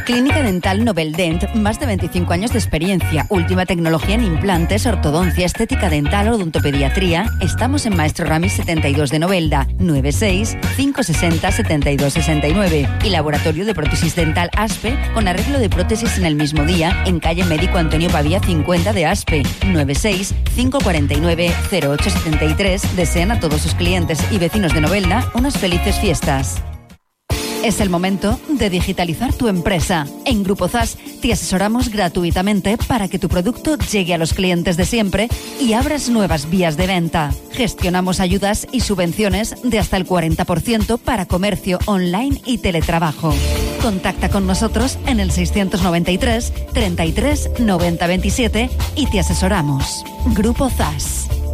Clínica Dental Noveldent, más de 25 años de experiencia, última tecnología en implantes, ortodoncia, estética dental, odontopediatría. Estamos en Maestro Ramis 72 de Novelda, 96 560 72 69. Y Laboratorio de Prótesis Dental Aspe, con arreglo de prótesis en el mismo día, en calle Médico Antonio Pavía 50 de Aspe, 96 549 0873. Desean a todos sus clientes y vecinos de Novelda unas felices fiestas. Es el momento de digitalizar tu empresa. En Grupo ZAS te asesoramos gratuitamente para que tu producto llegue a los clientes de siempre y abras nuevas vías de venta. Gestionamos ayudas y subvenciones de hasta el 40% para comercio online y teletrabajo. Contacta con nosotros en el 693 33 90 27 y te asesoramos. Grupo ZAS.